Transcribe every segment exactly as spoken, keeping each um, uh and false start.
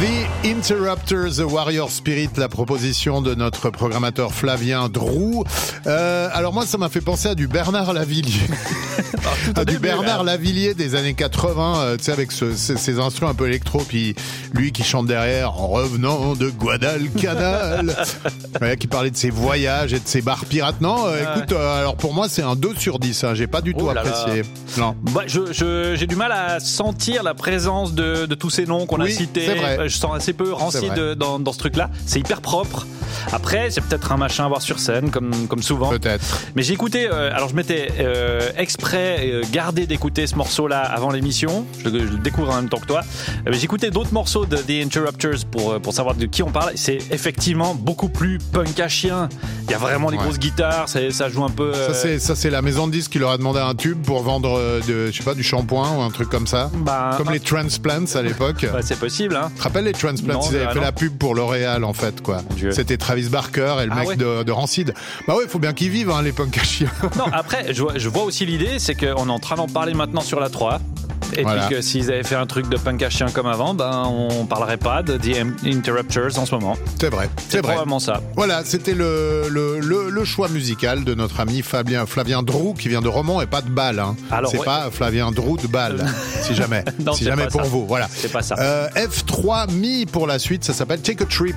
The Interrupters, The Warrior Spirit, la proposition de notre programmateur Flavien Drou. Euh, alors moi, ça m'a fait penser à du Bernard Lavillier. à du début, Bernard là. Lavillier des années quatre-vingts, euh, tu sais, avec ce, ces, ces instruments un peu électro, puis lui qui chante derrière, en revenant de Guadalcanal, ouais, qui parlait de ses voyages et de ses bars pirates. Non, euh, ah. écoute, euh, alors pour moi, c'est un deux sur dix, hein, j'ai pas du tout oh là apprécié. Là. Non. Bah, je, je, j'ai du mal à sentir la présence de, de tous ces noms qu'on oui, a cités. C'est vrai. Je sens assez peu rancide dans, dans ce truc-là. C'est hyper propre. Après, c'est peut-être un machin à voir sur scène, comme, comme souvent. Peut-être. Mais j'ai écouté, euh, alors je m'étais euh, exprès euh, gardé d'écouter ce morceau-là avant l'émission. Je, je le découvre en même temps que toi. Euh, j'ai écouté d'autres morceaux de The Interrupters pour, pour savoir de qui on parle. C'est effectivement beaucoup plus punk à chien. Il y a vraiment des ouais. grosses guitares, ça, ça joue un peu. Euh... Ça, c'est, ça, c'est la maison de disques qui leur a demandé un tube pour vendre de, je sais pas, du shampoing ou un truc comme ça. Bah, comme un... les Transplants à l'époque. Ouais, c'est possible, hein. Tu te rappelles les Transplants? Non, ils avaient fait non. la pub pour L'Oréal, en fait, quoi. C'était Travis Barker et le ah mec ouais. de, de Rancid. Bah ouais, faut bien qu'ils vivent, hein, les punks à chiens. Non, après, je vois, je vois aussi l'idée, c'est qu'on est en train d'en parler maintenant sur la trois. Et voilà. puis que s'ils avaient fait un truc de punk à chien comme avant, ben on parlerait pas de The Interrupters en ce moment. C'est vrai, c'est, c'est vrai. probablement ça. Voilà, c'était le, le, le, le choix musical de notre ami Fabien, Flavien Drou, qui vient de Romans et pas de Bâle. Hein. Alors, c'est ouais. pas Flavien Drou de Bâle, si jamais. non, si jamais pour ça. vous. Voilà. C'est pas ça. Euh, F trois Mi pour la suite, ça s'appelle Take a Trip.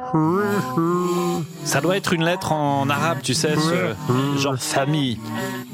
Ça doit être une lettre en arabe, tu sais, ce genre famille.